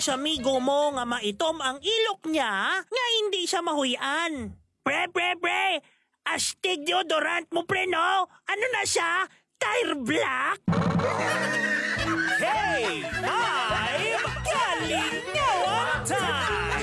sa amigo mo nga maitom ang ilok niya nga hindi siya mahuyan. Pre, astig deodorant mo pre no? Ano na siya? Tire black? Hey! I'm Kalingawan time!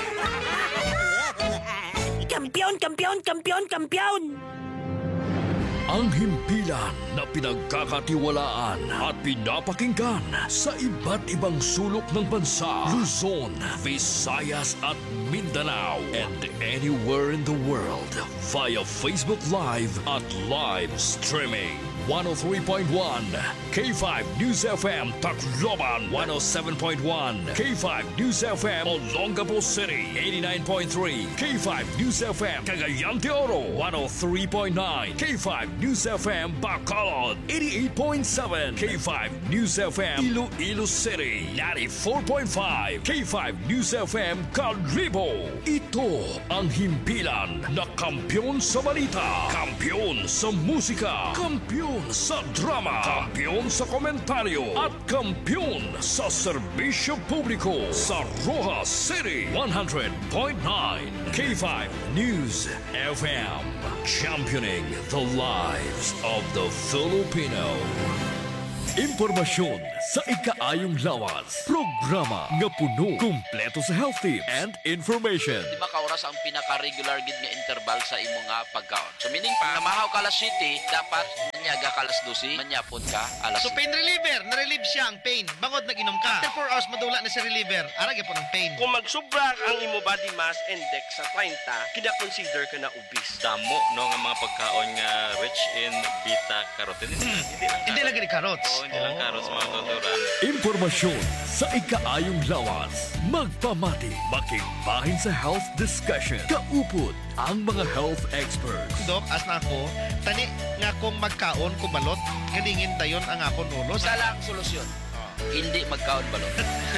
Kampiyon! Ang himpilan na pinagkakatiwalaan at pinapakinggan sa iba't ibang sulok ng bansa, Luzon, Visayas at Mindanao, and anywhere in the world via Facebook Live at live streaming. 103.1 K5 News FM Tacloban, 107.1 K5 News FM Olongapo City, 89.3 K5 News FM Cagayan de Oro, 103.9 K5 News FM Bacolod, 88.7 K5 News FM Iloilo City, 94.5 K5 News FM Calibo. Ito ang himpilan na kampiyon sa balita, kampiyon sa musika, kampiyon sa drama, kampiyon sa komentaryo at kampiyon sa serbisyo publiko sa Rojas City. 100.9 K5 News FM, championing the lives of the Filipino. Impormasyon sa ikaayong lawas. Programa nga puno, kumpleto sa health tips and information. Di ba kauras ang pinaka-regular gid nga interval sa imo nga pagkaon? So meaning pa, namahaw ka alas 7, dapat manyaga ka alas 12, manyapon ka alas So pain reliever, na-relieve siya ang pain. Bangod nag-inom ka. After 4 hours madula na si reliever. Arag po ng pain. Kung magsubra ang imo body mass index sa 30, kina-consider ka na obese. Damo no nga mga pagkaon nga rich in beta carotene. Hindi lagi ni carrots. Hindi lang carrots mga tuturan. Impormasyon sa ikaayong lawas. Magpamati, makigbahin sa health discussion. Kaupod ang mga health experts. Dok, as na ako, tani nga kung magkaon ko balot, galingin dayon ang akong ulo. Isa lang solusyon. Hindi magkaon balot.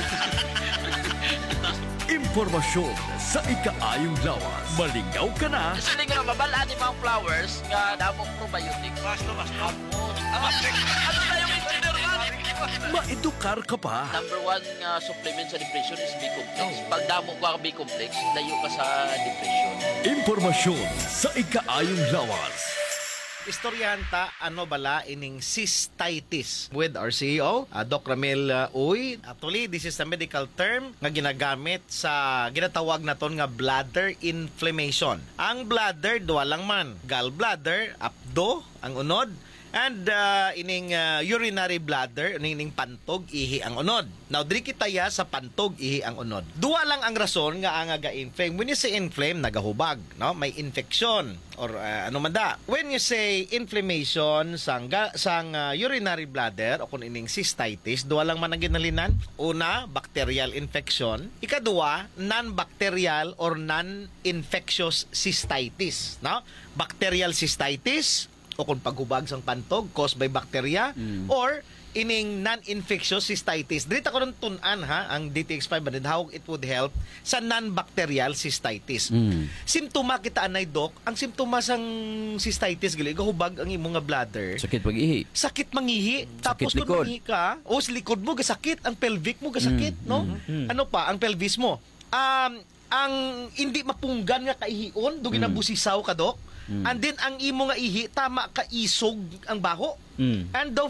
Impormasyon sa ikaayong lawas. Malingaw ka na. Kasi nga mabalaan ni mga flowers nga damong probiotic. Basto. Ano na yung engineer nga? Maedukar ka pa. Number 1 nga supplement sa depression is B-complex. Pag damo ka B-complex, layo ka sa depression. Impormasyon sa ikaayong lawas. Istoryanta ano bala ining cystitis with our CEO, Doc Ramil Uy. Actually, this is a medical term nga ginagamit sa ginatawag naton nga bladder inflammation. Ang bladder duwa lang man, gallbladder, abdo ang unod, and ining urinary bladder, ining pantog, ihi ang unod. Now, diri kita ya sa pantog, ihi ang unod. Duwa lang ang rason nga ang ga-inflame. When you say inflame, nagahubag, no? May infection or ano man da. When you say inflammation sang urinary bladder o kung ining cystitis, duwa lang man ang ginalinan. Una, bacterial infection. Ikaduwa, non-bacterial or non-infectious cystitis, no? Bacterial cystitis o kung paghubag sang pantog caused by bacteria or ining non-infectious cystitis. Dito ko rin tunan ha ang DTX500 how it would help sa non-bacterial cystitis. Simptoma kita anay doc, ang simptoma sang cystitis gali gahubag ang imong nga bladder. Sakit pag-ihi. Sakit mangihi. Tapos Sakit likod. kung mangihi ka, o sa likod mo gasakit, ang pelvic mo gasakit, no? Ano pa ang pelvis mo? Ang hindi mapunggan nga kaihion, do ginabusisaw ka doc. And then ang imo nga ihi tama ka isog ang baho. And daw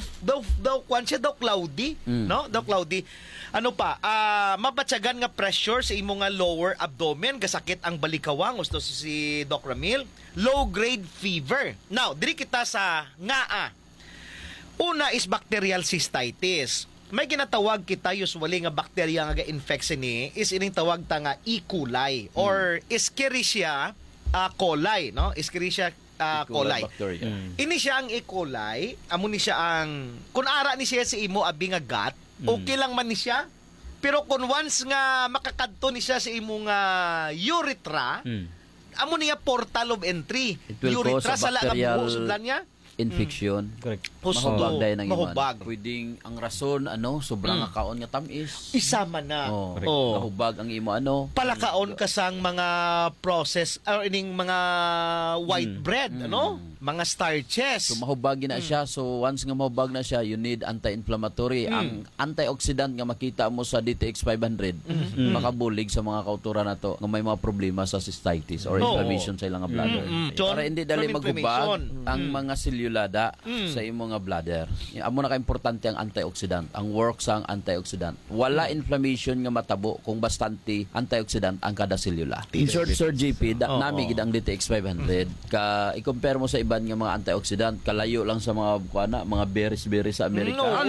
cloudy, no? Daw cloudy. Ano pa? Mabatsagan nga pressure sa imo nga lower abdomen, gasakit ang balikawang, gusto si Doc Ramil. Low grade fever. Now, diri kita sa ngaa. Una is bacterial cystitis. May ginatawag kita usually nga bacteria nga ga-infect ni is ining tawag ta nga E. coli or Escherichia coli, no? Escherichia coli. Ini siya ang E. coli, amo ni siya ang kun ara ni siya sa imo abi nga gut, okay lang man ni siya. Pero kung once nga makakadto ni siya sa imo nga urethra, amo niya portal of entry. Urethra sa la nga buho sudlan niya. Infection. Correct. Husto, Mahubag dahil ng mahubag. Pwedeng ang rason, sobrang kaon nga tamis. Isama na. Mahubag ang imo, palakaon ka sang mga process or ining mga white bread, ano? mga starches. So mahubag na siya. So once nga mahubag na siya, you need anti-inflammatory. Ang antioxidant nga makita mo sa DTX 500 makabulig sa mga kauturan na to nga may mga problema sa cystitis or inflammation sa ilang bladder. Para hindi dali maghubag ang mga selulada sa imong nga bladder. Amo na ka-importante ang antioxidant, ang work sa antioxidant. Wala inflammation nga matabo kung bastante antioxidant ang kada selula. In short, Sir JP, nami gid ang DTX 500 ka i-compare mo sa iban nga mga antioxidant, kalayo lang sa mga berries sa Amerika.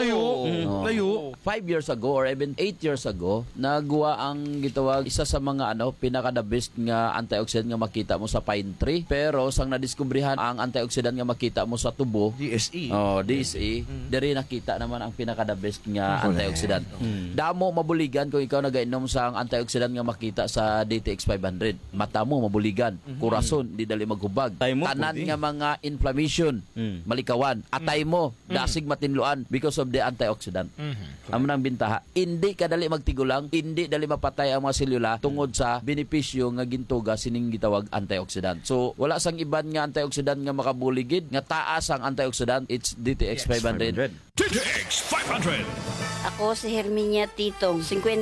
Layo. 5 years ago or even 8 years ago, nagawa ang gitawag isa sa mga pinaka the best nga antioxidant nga makita mo sa pine tree. Pero sang nadiskubrihan ang antioxidant nga makita mo sa tubo, DSE. DSE, diri nakita naman ang pinaka the best nga antioxidant. Damo mabuligan kung ikaw nagainom sa antioxidant nga makita sa DTX 500. Mata mo mabuligan, kurason di dali maghubag. Tanan nga mga inflammation, malikawan, atay mo, dasig matinluan because of the antioxidant. Amo nang bintaha, hindi kadali magtigulang, hindi dali mapatay ang mga selula tungod sa benepisyo nga gintuga sining gitawag antioxidant. So wala sang iban nga antioxidant nga makabuligid nga taas ang antioxidant, it's DTX 500. DTX 500. Ako si Herminia Titong,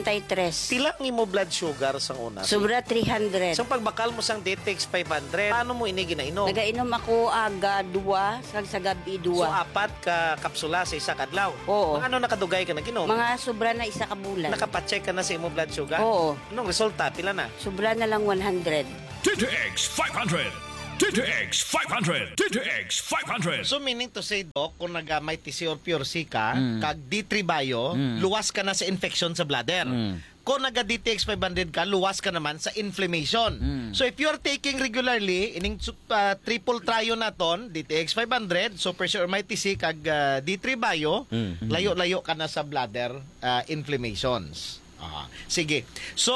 53. Pila ang imo blood sugar sang una? Sobra 300. Sang pagbakal mo sang DTX 500, paano mo ini ginainom? Nagainom ako aga 2, sa gabi 2. So, 4 ka kapsula sa isa kadlaw? Oo. Mga ano nakadugay ka naginom? Mga sobra na isa ka bulan. Nakapacheck ka na sa imo blood sugar? Oo. Anong resulta? Pila na? Sobra na lang 100. DTX 500. DTX 500. DTX 500. So meaning to say, Doc, kung nagamay TC or Pure C ka, kag D3 Bio, luwas ka na sa infection sa bladder. Kung naga-DTX 500 ka, luwas ka naman sa inflammation. So if you're taking regularly, ining triple trio naton, DTX 500, Super Sure Mighty C, kag D3 Bio, layo-layo ka na sa bladder inflammations. Sige. So,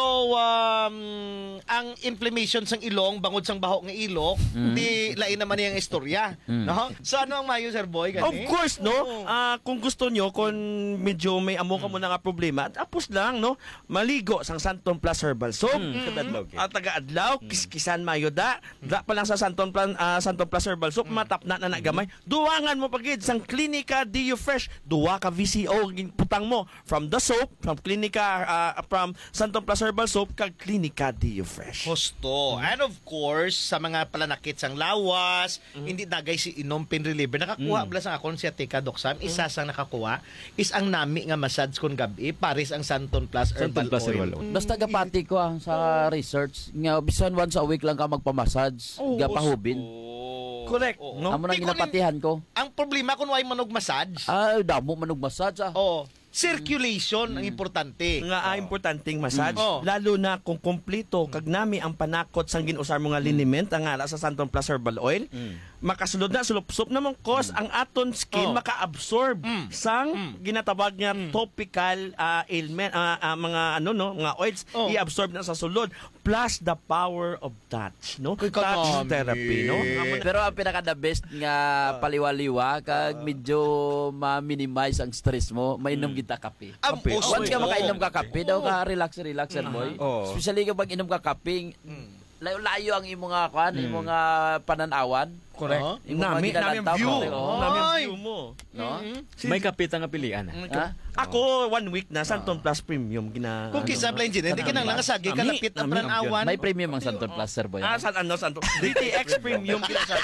ang inflammation sang ilong, bangod sang baho nga ilok, di lain naman yung istorya. No? So, ano ang mayo, Sir Boy? Gani? Of course, no? Kung gusto nyo, kung medyo may amo ka mo na nga problema, tapos lang, no? Maligo sang Santon Plus Herbal Soap. At taga-adlaw, kiskisan mayo da. Da pa lang sa Santon Plus Herbal Soap, matapna na nagamay. Duwangan mo pagid sang Clinica DU Fresh. Duwa ka VCO, putang mo. From the soap, from Clinica, from Santon Plus Herbal Soap, kag Clinica DU Fresh. Husto. And of course, sa mga palanakit sang lawas, hindi dagay si inom pain reliever. Nakakuha bala sang akon siya tika, Doc Sam. Isa sang nakakuha is ang nami nga massage kon gabi, paris ang Santon Plus Herbal Oil. Basta gapati ko ang sa research nga bisan once a week lang ka magpa-massage, gapahubin. Correct. No? Amo nang ginapatihan ko. Ang problema kung way manog massage, Damo manog massage circulation ang importante. Nga importanteng massage, Oh. lalo na kung kompleto kag nami ang panakot sang ginusar mo nga liniment ang ala sa Santon Plus Herbal Oil, makasulod na sulop-sup namang cause ang aton skin maka-absorb sang ginatawag nga topical ailment, mga mga oils i-absorb na sa sulod, plus the power of touch, no? Touch therapy, no? Pero ang pinaka the best nga paliwaliwa kag medyo ma-minimize ang stress mo, mainom kita kape. Once ka makainom ka kape, daw ka relaxer boy. Especially kapag inom ka kape, layo-layo ang imong imong pananawan. Correct. Nami ang view. Nami ang view mo. No? May kapita nga pilian. Ako 1 week na Santon Plus Premium Kung kisab lang dyan, hindi ka nang langasagi, kalapit ang pranawan. May premium ang Santon Plus, Sir Boy. Santon DTX Premium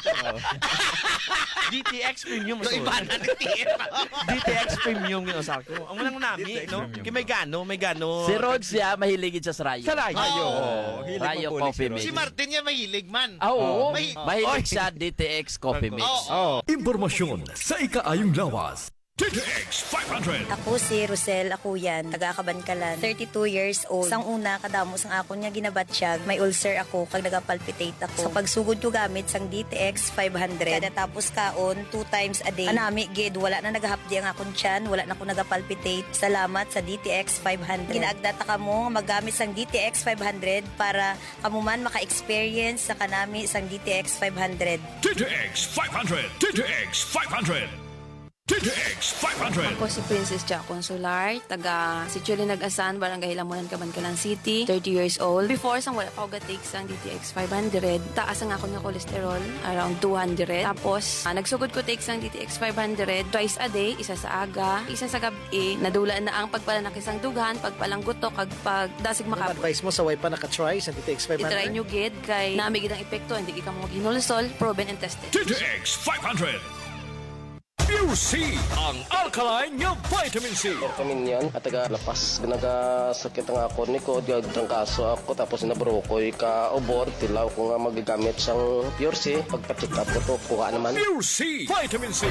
DTX Premium So, iba na ni TF. DTX Premium ginusar ko. Ang unang nami, no? Kaya may gano. Si Rod siya mahilig sa Rayo. Sa Rayo. Rayo Coffee Mix. Si Martin niya mahilig man. Oo. Mahilig siya DTX Coffee Mix. Impormasyon sa ikaayong lawas. DTX 500. Ako si Rosel Akuyan, taga-Kabankalan, 32 years old. Sang una, kadamos ang akon nga ginabatsyag, may ulcer ako, kag nagapalpitate ako. Sa pagsugod ko gamit sang DTX 500, kada tapos kaon, 2 times a day. Anami, gid, wala na nagahapdi ang akon tiyan, wala na ako nagapalpitate. Salamat sa DTX 500. Ginaagdata ka mo magamit sang DTX 500 para kamuman maka-experience sa kanami sang DTX 500. DTX 500. DTX 500. DTX 500. Ako si Princess Jack Consular, taga Sitio Nag-asan, Barangay Lamunan, Cabancalan City, 30 years old. Before, sang wala pa ako ga-take sang DTX 500, taas ang ako ng cholesterol, around 200. Tapos, nagsugod ko take sang DTX 500, twice a day, isa sa aga, isa sa gabi. Nadulaan na ang pagpalanakisang dughan, pagpalangguto, kag pagdasig Ang makap. advice mo sa way pa nakatry sa DTX 500? I-try nyo gid, kay namigid ang epekto, hindi ka mo ginulsol, proven and tested. DTX 500. Pure C, ang alkaline nga vitamin C. Vitamin yan at lapas nagasakit ang ako ni ko ang kaso ako tapos nabrokoy ka obor tilaw ko nga magagamit siyang Pure C pagpa-check up ko to kuha naman Pure C, vitamin C.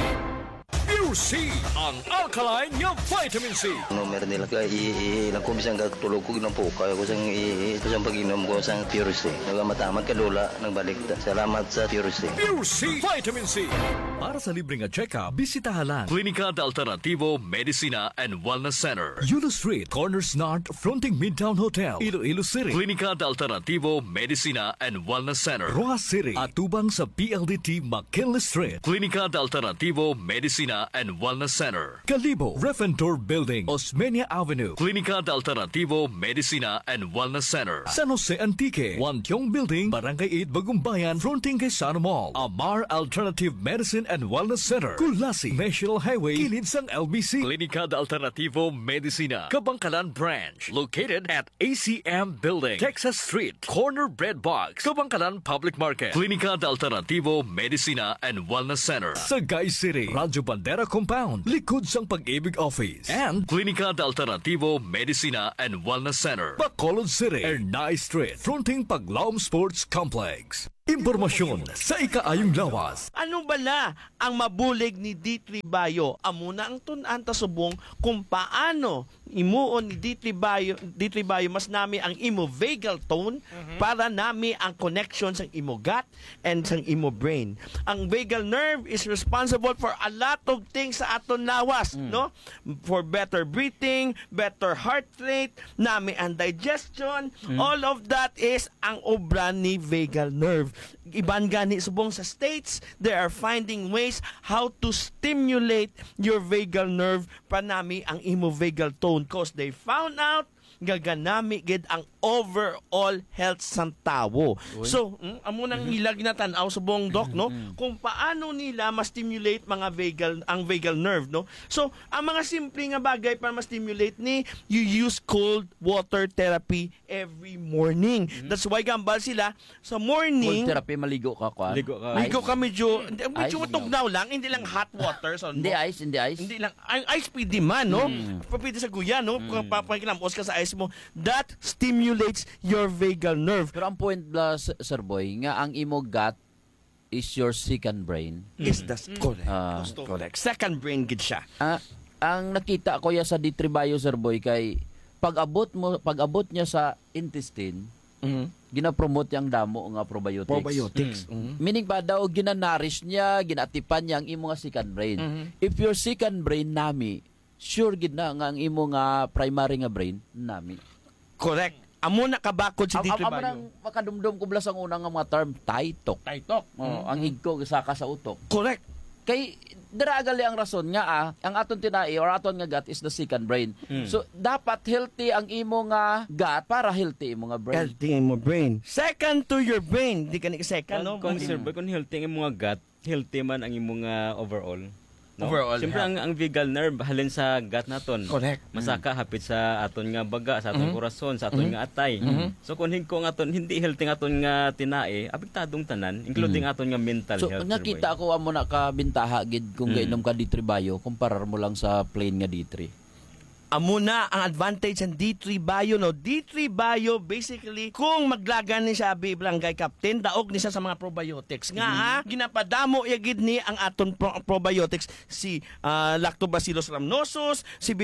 Pure C, ang alkaline nga vitamin C. numero nila kay ilang ko bisang tulog ko ng puka ko sang ito sang pag-inom ko sang Pure C nagamatamad ka lula nagbalik ta salamat sa Pure C. Pure C, vitamin C. Para sa libreng check-up, bisitahan lang Klinika de Alternativo Medicina and Wellness Center, Yulo Street, Corners North, fronting Midtown Hotel, Iloilo City. Klinika de Alternativo Medicina and Wellness Center, Rojas City, atubang sa PLDT McKinley Street. Klinika de Alternativo Medicina and Wellness Center, Calibo, Refentor Building, Osmeña Avenue. Klinika de Alternativo Medicina and Wellness Center, San Jose Antique, Wantiong Building, Barangay 8, Bagumbayan, fronting kay Sana Mall. Amar Alternative Medicine and Wellness Center, Kulasi, National Highway, kilid sang LBC. Klinika de Alternativo Medicina, Kabangkalan Branch, located at ACM Building, Texas Street, Corner Bread Box, Kabangkalan Public Market. Klinika de Alternativo Medicina and Wellness Center, Sagay City, Radyo Bandera Compound, likod sang Pag-ibig Office. And Klinika de Alternativo Medicina and Wellness Center, Bacolod City, Ernay Street, fronting Paglaom Sports Complex. Impormasyon sa ikaayong lawas. Ano bala ang mabulig ni D3 Bio? Amo na ang tunan ta subong kung paano imuon ni D3 Bio mas nami ang imo vagal tone para nami ang connection sang imo gut and sang imo brain. Ang vagal nerve is responsible for a lot of things sa aton lawas, no? For better breathing, better heart rate, nami ang digestion, all of that is ang obra ni vagal nerve. Iban gani subong sa States, they are finding ways how to stimulate your vagal nerve panami ang imo vagal tone cause they found out gaganami gid ang overall health sang tawo. So, amo nang ilag na tan-aw subong doc, no? Kung paano nila ma-stimulate ang vagal nerve, no? So, ang mga simple nga bagay para ma-stimulate ni, you use cold water therapy every morning. That's why gambal sila sa morning. Cold therapy, maligo ka kwa. Ligo ka medyo matugnaw lang, hindi lang hot water. So, Hindi ice. Hindi lang. Ang ice pwede man, no? Pwede sa guya, no? Kung papakinamos ka sa ice mo, that stimulates your vagal nerve. Pero ang point la, Sir Boy, nga ang imo gut is your second brain. Is that correct? Correct. Second brain gid siya. Ang nakita ko ya sa D3 Bio, Sir Boy, kay pag-abot niya sa intestine, gina-promote yang damo nga probiotics. Meaning ba daw ginanarish niya, ginatipan niya ang imo nga second brain. If your second brain nami, sure gid na nga ang imo nga primary nga brain nami. Correct. Amo na kabakod si D3 Bio. Amo nang makadumdum ko blas ang unang nga mga term, taitok. Ang higko saka sa utok. Correct. Kay diragali ang rason nga ang aton tinai or aton nga gut is the second brain. So dapat healthy ang imo nga gut para healthy imo nga brain. Healthy imo brain. Second to your brain, di ka ni second, no? Kung Sir Boy, kung healthy ang imo nga gut, healthy man ang imo nga overall. No? Overall, siyempre ang vagal nerve halin sa gut naton. Correct. Masaka hapit sa aton nga baga, sa aton korason, sa aton nga atay. So kung hingko nga aton hindi healthy nga aton nga tinae, apektadong tanan, including aton nga mental So health. nakita ko amo na ka bintaha gid kung gainom ka D3 Bio kumparar mo lang sa plain nga D3. Amo na ang advantage ng D3 Bio, no? D3 Bio, basically, kung maglagan ni siya Barangay Captain, daog ni siya sa mga probiotics. Nga ginapadamo yagid ni ang aton probiotics, si Lactobacillus rhamnosus, si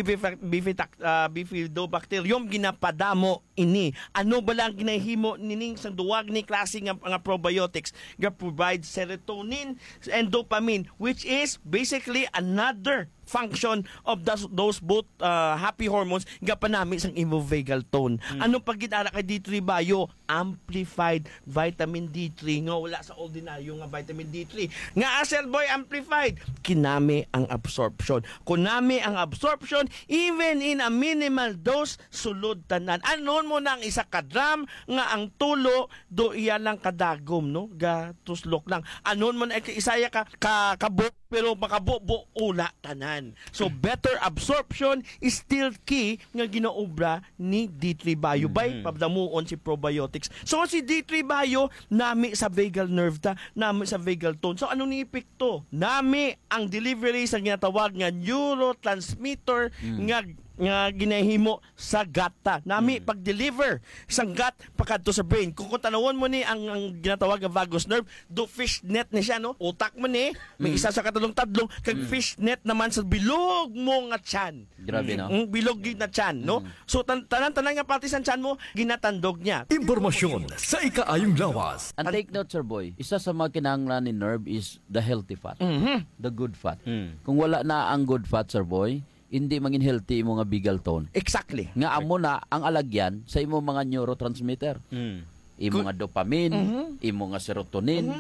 Bifidobacterium, ginapadamo ini. Ano ba lang ginahimo nining sa duwag ni klase nga probiotics? Nga provide serotonin and dopamine, which is basically another function of those both happy hormones nga panami sang imo vagal tone. Anong pagginara kay D3 Bio? Amplified vitamin D3 nga wala sa ordinaryo nga vitamin D3. Nga Sir Boy amplified, kinami ang absorption. Kunami ang absorption, even in a minimal dose, sulod tanan. Anon mo na ang isa ka drum nga ang tulo do iya lang kadagom, no? Ga tuslok lang. Anon mo na isaya ka kabuk pero makabubo ula tanan. So better absorption is still key nga ginaobra ni D3 Bio by pabdamuon si probiotics. So si D3 Bio nami sa vagal nerve ta, nami sa vagal tone. So anong ni epekto? Nami ang delivery sa ginatawag nga neurotransmitter nga ginahimo sa gut ta. Nami pag-deliver sa gut pakadto sa brain. Kung tanawon mo ni ang ginatawag nga vagus nerve, do fishnet ni siya, no? Utak mo ni, may isa sa katulong-tadlong kag fishnet naman sa bilog mo nga tiyan. Grabe, no? Bilog gid na tiyan, no? So tanan-tanan nga pati sa tiyan mo ginatandog niya. Impormasyon sa ikaayong lawas. And take note, Sir Boy, isa sa mga kinahanglan ni nerve is the healthy fat. The good fat. Kung wala na ang good fat, Sir Boy, hindi mangin healthy imo nga vagal tone. Exactly. Nga amo na ang alagyan sa imo mga neurotransmitter. Imo nga dopamine, imo nga serotonin,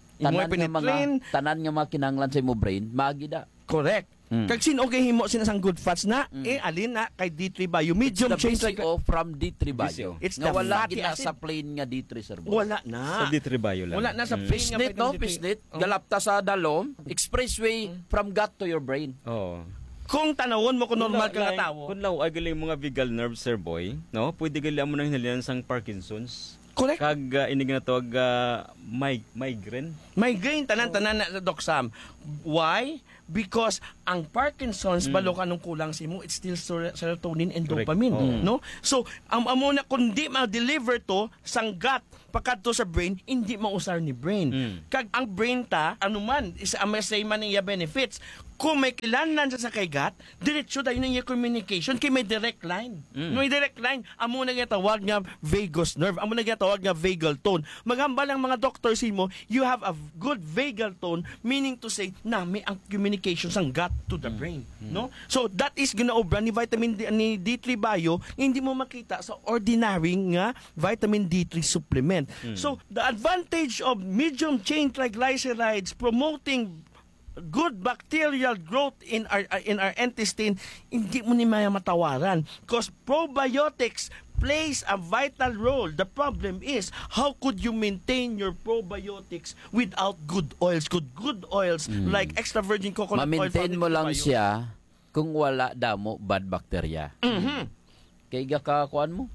tanan nga mga kinahanglan sa imo brain, magida. Correct. Kag sin okay himo sinasang good fats na alin na kay D3 Bio medium chain from D3 Bio. It's nga the wala fatty gina acid. sa plain nga D3, Sir Boy. Wala na. Sa D3 Bio lang. Wala na sa plain nga Pisnit, no? vitamin D3. Pisnit. Galapta sa dalom. Expressway from gut to your brain. Oo. Kung tanawon mo kung normal ka nga tao. Kung law ay galing mga vagal nerve, Sir Boy, no? Pwede galing mo nang hinalian sang Parkinson's. Correct. Kag ini ginatawag migraine. Migraine tanan-tanan na Doc Sam. Why? Because ang Parkinson's balo kanong kulang si mo, it's still serotonin and Correct. dopamine, no? So amo na kundi ma-deliver to sang gut pakadto sa brain, hindi mausar ni brain. Kag ang brain ta anuman is say man niya benefits. Kung may kilanlan sa kay gut, diretso dayon yung communication kay may direct line. May direct line, amo na tawag nga vagus nerve, amo na tawag nga vagal tone. Magambal ang mga doctors mo, you have a good vagal tone, meaning to say nami ang communication sang gut to the brain, no? So that is ginaobra ni vitamin D, ni D3 Bio, hindi mo makita sa ordinary nga vitamin D3 supplement. So the advantage of medium chain triglycerides promoting good bacterial growth in our intestine, hindi mo ni maya matawaran because probiotics plays a vital role. The problem is, how could you maintain your probiotics without good oils? Good oils like extra virgin coconut oil. Ma-maintain mo lang siya kung wala damo bad bacteria. Kay gakakuan mo?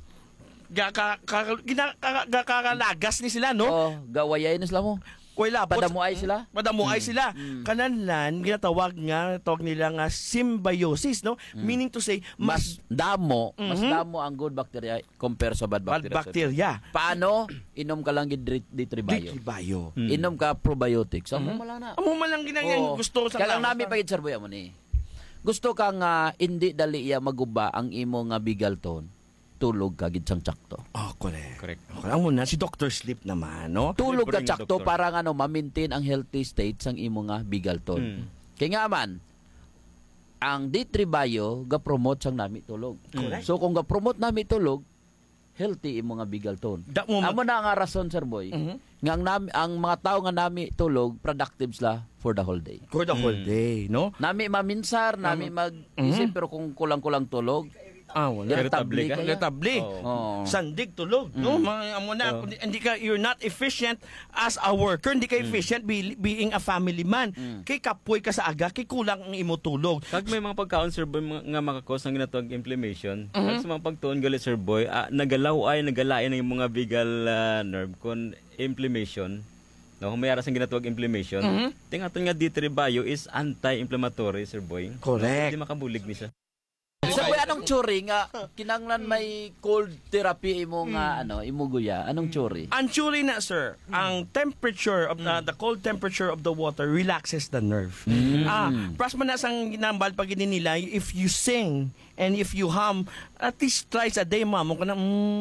Gakalagas ni sila, no? Oh, gawayay na sila mo. Padamuay sila? Padamuay sila. Kananlan, ginatawag nga, tawag nila nga symbiosis, no? Meaning to say, mas damo ang good bacteria compare sa bad bacteria. bacteria. Paano? Inom ka lang D3 Bio. D3 Bio. Inom ka probiotics. Amo malang na. Amo malang ginang gusto sa kaya lang namin pagit Sir Boy mo ni. Gusto ka nga hindi dali iya maguba ang imo nga vagal tone. Tulog ka gid sang tsakto. Oh, correct. Alam mo na si Dr. Sleep naman, no? Tulog ka tsakto para nga ma-maintain ang healthy state sang imo nga vagal tone. Kaya nga man, ang D3 Bio ga-promote sang nami tulog. So kung ga-promote nami tulog, healthy imo nga vagal tone. Amo na nga rason, Sir Boy. Nga ang mga tao nga nami tulog, productive sila for the whole day. For the whole day, no? Nami maminsar, nami mag-isip, pero kung kulang-kulang tulog, wala. Irritable ka? Irritable. Sandig tulog, no? Amo na, you're not efficient as a worker, hindi ka efficient being a family man. Kay kapoy ka sa aga, kay kulang ang imo tulog. Kag may mga pagkaon, Sir Boy, nga makakos ang ginatawag inflammation. Kag sa mga pagtuon gali, Sir Boy, nagalain ang mga vagal nerve kon inflammation. No, humayara sa ginatawag inflammation. Tingaton nga D3 Bio is anti-inflammatory, Sir Boy. Correct. Hindi makabulig ni siya. Sir Boy, anong tsuri nga kinanglan may cold therapy imo nga imo guya? Anong tsuri? Ang tsuri na, sir, ang temperature of the cold temperature of the water relaxes the nerve. Pras man na sang ginambal pag nila, if you sing and if you hum at least twice a day, mamo ka na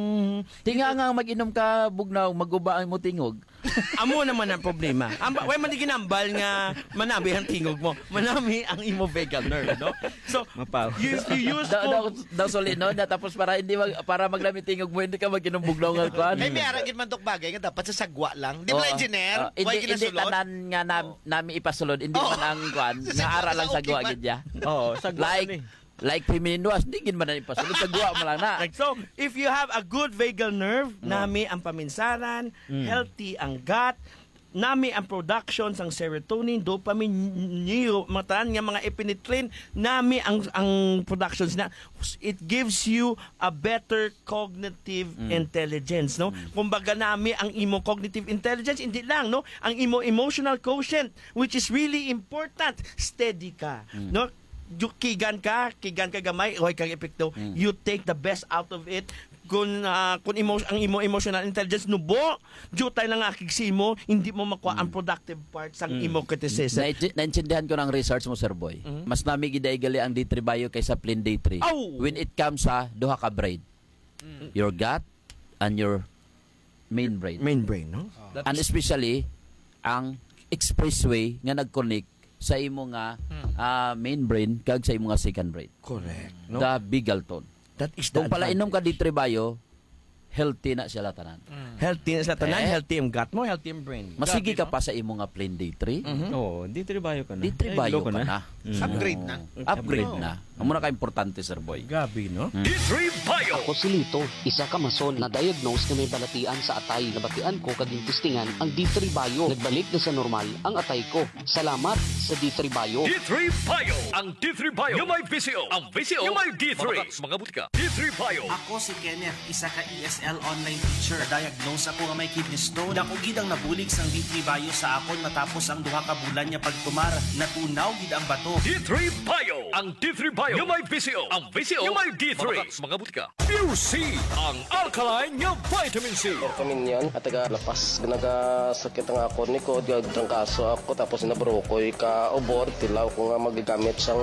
Tinga nga mag-inom ka bugnaw, maguba ang mo tingog. Amo naman ang problema. Way man di ginambal nga manami ang tingog mo. Manami ang imo vagal nerve, no? So, you use daw solino na tapos para maglamit tingog mo hindi ka mag-inom bugnaw nga kuan. May ara gid man dok bagay nga dapat sa sagwa lang. Di ba engineer? Hindi tanan nga nami ipasulod, hindi man ang kuan nga ara lang sagwa gid ya. Oo, sagwa Like Piminuas, hindi gin man na ipasulod sagwa mo lang na. So, if you have a good vagal nerve, nami ang paminsaran, healthy ang gut, nami ang production sang serotonin, dopamine, matan nga mga epinephrine, nami ang productions na it gives you a better cognitive intelligence, no? Kumbaga nami ang imo cognitive intelligence, hindi lang, no? Ang imo emotional quotient, which is really important, steady ka, no? Kigan ka gamay, oy kang epekto, you take the best out of it. Kung ang imo emotional intelligence nubo, jutay lang akigsimo, hindi mo makuha ang productive part sang imo criticism. Naintindihan ko ng research mo, Sir Boy. Mas nami giday gali ang D3 bio kaysa plain D3. When it comes sa duha ka brain. Your gut and your main brain. Main brain, no? And especially ang expressway nga nag-connect sa imo nga main brain kag sa imo nga second brain. Correct. No? The Bigleton. That is Kung pala inom ka D3 bio, healthy na sila tanan. Healthy na sila tanan, healthy ang gut mo, healthy ang brain. Masigi ka pa sa imo nga plain D3. Oo, D3 bio ka na. D3 bio ka na. Upgrade na. Upgrade na. Amo na ka importante, Sir Boy. Gabi, no? D3 Bio! Ako si Lito, isa ka mason na diagnose na may balatian sa atay. Nabatian ko kaging testingan ang D3 Bio. Nagbalik na sa normal ang atay ko. Salamat sa D3 Bio. D3 Bio! Ang D3 Bio yung may VCO. Ang VCO yung may D3. Mga butika. D3 Bio. Ako si Kenneth, isa ka ESL online teacher. Diagnose ako nga may kidney stone. Dako gid ang nabulig sang D3 Bio sa akon matapos ang duha ka bulan niya pagtumar. Natunaw gid ang bato. D3 Bio! Ang D3 Bio yung may VCO. Ang VCO yung may D3. Mga butika. Pure C! Ang alkaline nga vitamin C. Kami yan at lapas nagasakit ang ako ni ko, trangkaso ako tapos nabrokoy ka obor tilaw ko nga magagamit sang